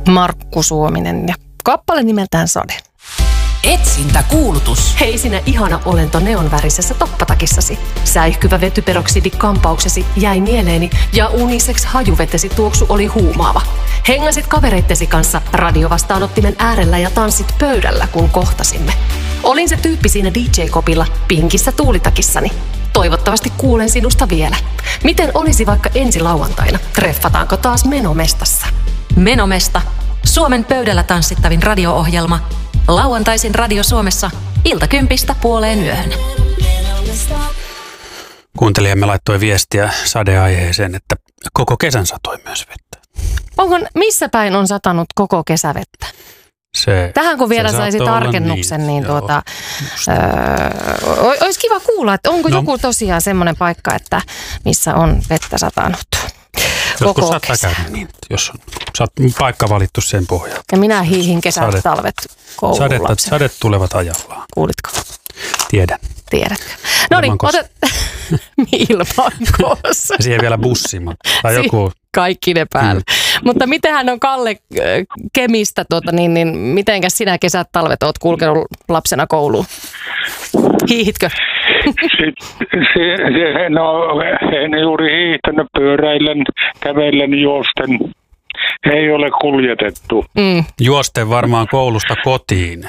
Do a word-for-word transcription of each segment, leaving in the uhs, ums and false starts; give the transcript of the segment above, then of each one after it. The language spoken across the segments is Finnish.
Markku Suominen ja kappale nimeltään Sade. Etsintäkuulutus. Hei sinä ihana olento neonvärisessä toppatakissasi. Säihkyvä vetyperoksidi-kampauksesi jäi mieleeni ja unisex hajuvetesi tuoksu oli huumaava. Hengasit kavereittesi kanssa radiovastaanottimen äärellä ja tanssit pöydällä, kun kohtasimme. Olin se tyyppi siinä D J-kopilla pinkissä tuulitakissani. Toivottavasti kuulen sinusta vielä. Miten olisi vaikka ensi lauantaina? Treffataanko taas Menomestassa? Menomesta. Suomen pöydällä tanssittavin radio-ohjelma. Lauantaisin Radio Suomessa iltakympistä puoleen yöhön. Kuuntelijamme laittoi viestiä sadeaiheeseen, että koko kesän satoi myös vettä. Onko, missä päin on satanut koko kesävettä? Se, Tähän kun vielä saisi tarkennuksen, niin, niin tuota, öö, olisi kiva kuulla, että onko no, joku tosiaan semmoinen paikka, että missä on vettä satanut. Joskus saattaa käydä niin, jos on saat paikka valittu sen pohjalta. Ja minä hiihin kesät, sadet, talvet koululapsena. Sadet tulevat ajallaan. Kuulitko? Tiedän. Tiedätkö? No niin, otet... Ilman koossa. Ja siihen vielä bussi, tai joku... Kaikki ne päällä. Hmm. Mutta mitenhän on Kalle Kemistä, tuota, niin, niin mitenkäs sinä kesät, talvet oot kulkenut lapsena kouluun? Hiihitkö? Se, se, no, en juuri hiihtänyt, pyöräillen, kävellen, juosten. Ei ole kuljetettu. Mm. Juosten varmaan koulusta kotiin.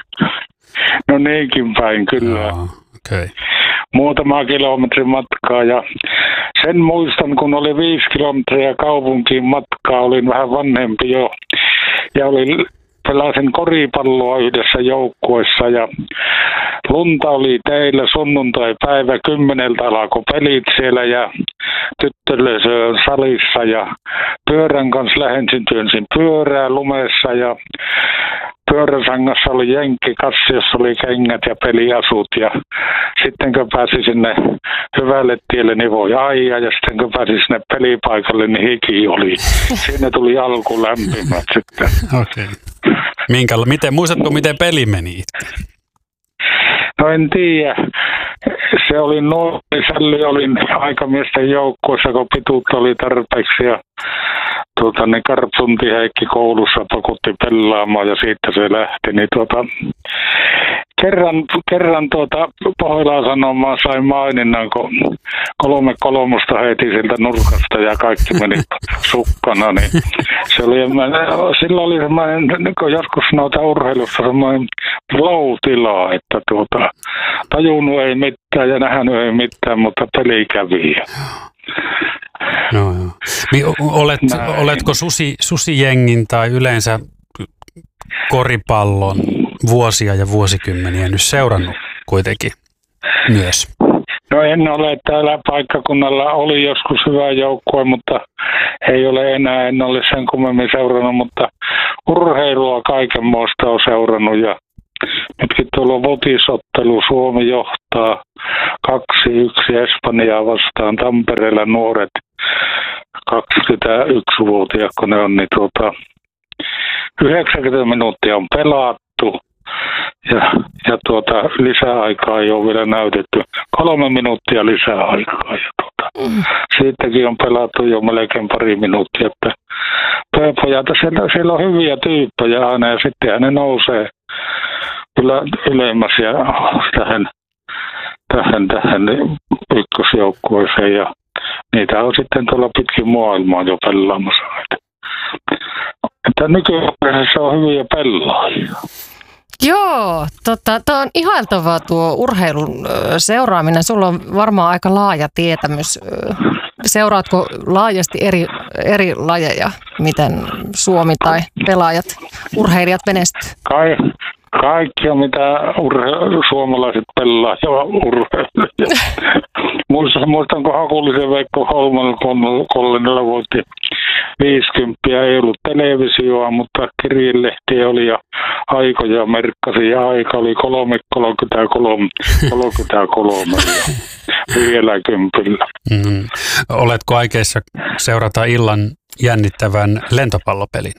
No niinkin päin, kyllä. Jaa, okay. Muutama kilometrin matkaa ja sen muistan, kun oli viisi kilometriä kaupunkiin matkaa, olin vähän vanhempi jo ja olin, pelasin koripalloa yhdessä joukkueessa ja lunta oli teillä sunnuntai-päivä, kymmeneltä alkoi pelit siellä ja tyttölösö salissa ja pyörän kanssa lähensin, työnsin pyörää lumessa ja pyöräsangassa oli jenkkikassi, jossa oli kengät ja peliasut ja sitten kun pääsi sinne hyvälle tielle, niin voi aijaa ja sitten kun pääsi sinne pelipaikalle, niin hiki oli. Siinä tuli alku lämpimät sitten. Okei. Okay. Minkä, miten, muistatko, miten peli meni? No en tiedä. Se oli nuori sälli, olin aikamiesten joukkueessa, kun pituutta oli tarpeeksi ja tuota, niin Karpsunti Heikki koulussa pakutti pelaamaan ja siitä se lähti. Niin tuota, kerran kerran tuota, Pohjolaan Sanomaan sai maininnan, kun kolme kolmosta heitin siltä nurkasta ja kaikki meni sukkana. Niin se oli, sillä oli semmoinen, kun joskus noita urheilussa semmoinen flow-tila, että tuota, tajunnut ei mitään ja nähnyt ei mitään, mutta peli kävi. No, joo. Olet, oletko susi, susijengin tai yleensä koripallon vuosia ja vuosikymmeniä nyt seurannut kuitenkin myös? No en ole täällä paikkakunnalla, oli joskus hyvä joukkue, mutta ei ole enää, en ole sen kummemmin seurannut, mutta urheilua kaikenmoista on seurannut ja nytkin tuolla on votisottelu, Suomi johtaa kaksi yksi Espanjaa vastaan Tampereella nuoret kaksikymmentäyksivuotiaat, kun ne on, niin tuota, yhdeksänkymmentä minuuttia on pelattu ja, ja tuota, lisäaikaa ei ole vielä näytetty. Kolme minuuttia lisäaikaa ja tuota, mm. siitäkin on pelattu jo melkein pari minuuttia, että pojat, siellä, siellä on hyviä tyyppejä aina ja sitten ne nousee kyllä ylemmäs ja tähän, tähän, tähän ykkösjoukkueeseen ja niitä on sitten tuolla pitkin maailmaa jo pelaamassa. Että nykyään on hyviä pelaajia. Joo, tota, tuo on ihailtavaa tuo urheilun seuraaminen. Sulla on varmaan aika laaja tietämys. Seuraatko laajasti eri, eri lajeja, miten Suomi tai pelaajat, urheilijat menestyy? Kai, kaikkia, mitä urhe- suomalaiset pelaa ja urheilijat. Muistan, muistan, kun Hakulisen Veikko Holman kolmella voitti viisikymmentä, ei ollut televisioa, mutta kirjelehtiä oli ja aikoja merkkasi ja aika oli kolme kolmekymmentäkolme, kolmekymmentäkolme ja vielä kympillä. Mm. Oletko aikeissa seurata illan jännittävän lentopallopelin?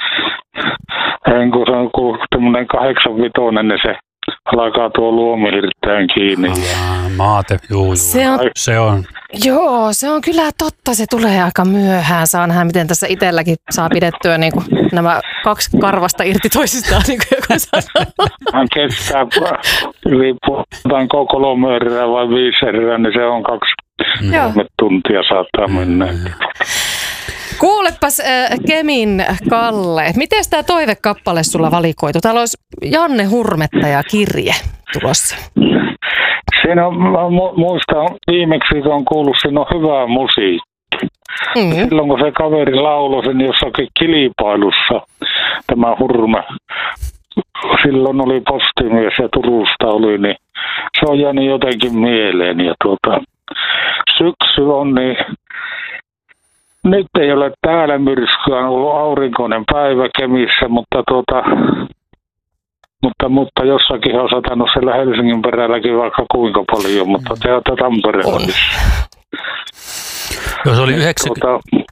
En, kun se on tämmöinen kahdeksanvitoinen, niin se alkaa tuo luomihirttäen kiinni. Aa, maate, juu, juu. Se on, se on. Joo, se on kyllä totta. Se tulee aika myöhään. Saa nähdä, miten tässä itselläkin saa pidettyä niin kuin nämä kaksi karvasta irti toisistaan, niin kuin joku sanoo. Hän kestää, riipputaan kolme erää vai viisi erää, niin se on kaksi kolme tuntia saattaa mennä. Kuulepas äh, Kemin Kalle, miten tämä toivekappale sulla valikoitu? Täällä olisi Janne Hurmetta ja kirje tulossa. Siinä on, mä muistan viimeksi, kun on kuullut, siinä on hyvää musiikki. Mm-hmm. Silloin kun se kaveri lauloi sen jossakin kilpailussa, tämä Hurme, silloin oli postimies ja Turusta oli, niin se on jäänyt jotenkin mieleen. Ja tuota, syksy on, niin nyt ei ole täällä myrskyä, on ollut aurinkoinen päivä Kemissä, mutta tuota, Mutta, mutta jossakin on satanut siellä Helsingin perälläkin vaikka kuinka paljon, mutta te olette Tampereella. Joo, se oli yhdeksänkymmentäluvun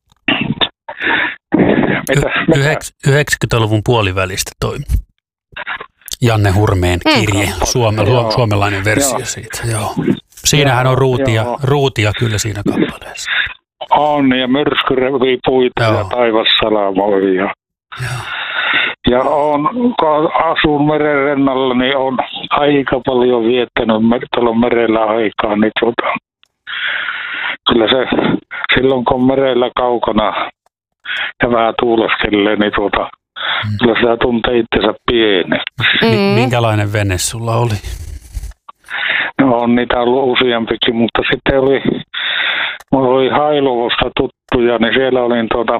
yhdeksänkymmentäluvun puolivälistä toi Janne Hurmeen kirje, mm. Suome, suomalainen versio joo. siitä. Joo. Siinähän on ruutia, ruutia kyllä siinä kappaleessa. On, ja myrsky revii puita joo. ja taivas salamoi. Ja, ja on, kun asun meren rannalla, niin on aika paljon viettänyt tuolla merellä aikaa. Niin tuota, kyllä se silloin, kun on merellä kaukana ja vähän tuuleskelee, niin tuota, mm. kyllä sitä tuntee itsensä pieneksi. Mm. Minkälainen vene sulla oli? No on niitä ollut useampikin, mutta sitten oli, mulla oli Hailuvosta tuttuja, niin siellä olin tuota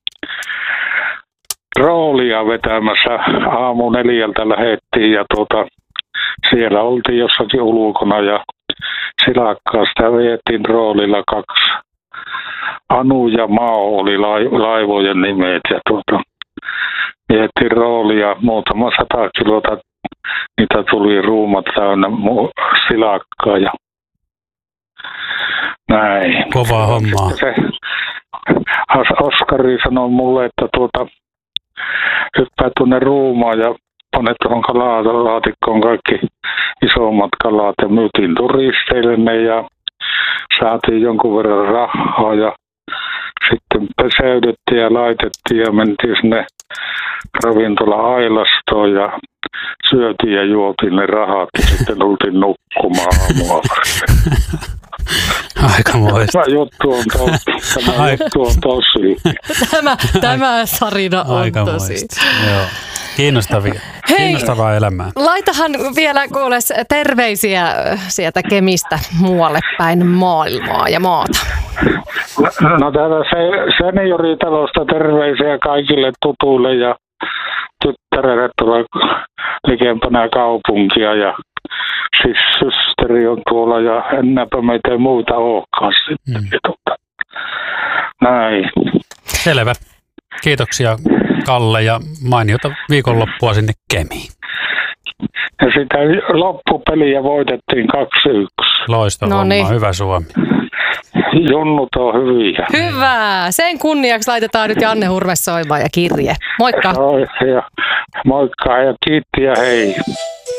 roolia vetämässä. Aamu neljältä lähettiin ja tuota, siellä oltiin jossakin ulkona ja silakkaa sitä vietiin roolilla kaksi. Anu ja Mao oli laivojen nimet ja tuota, vietiin roolia muutama sata kilota. Niitä tuli ruumat täynnä silakkaa ja näin. Kovaa hommaa. Se, Oskari sanoi mulle, että tuota, hyppää tuonne ruumaan ja pane tuohon kalalaatikkoon kaikki isommat kalat ja myytiin turisteille ne ja saatiin jonkun verran rahaa ja sitten peseydyttiin ja laitettiin ja mentiin sinne ravintola Ailastoon ja syötiin ja juotiin ne rahat ja sitten oltiin nukkumaan aamua. Aikamoista. Tämä juttu on tosi. Tämä Aika. juttu on tosi. Tämä, tämä sarina on Aikamoista. tosi. Joo. Kiinnostavia. Hei, Kiinnostavaa elämää. Laitahan vielä kuules terveisiä sieltä Kemistä muualle päin maailmaa ja maata. No, no täällä se, senioritalosta terveisiä kaikille tutuille ja tyttärelle tulee likempänä kaupunkia ja siis systeri on tuolla ja ennäpä meitä ei muuta olekaan sitten. Mm. Näin. Selvä. Kiitoksia Kalle ja mainiota viikonloppua sinne Kemiin. Ja sitä loppupeliä voitettiin kaksi yksi. Loistava homma, niin. Hyvä Suomi. Junnut on hyviä. Hyvä. Sen kunniaksi laitetaan nyt Janne Hurme soimaan ja kirje. Moikka. Ja moikka ja kiitti ja hei.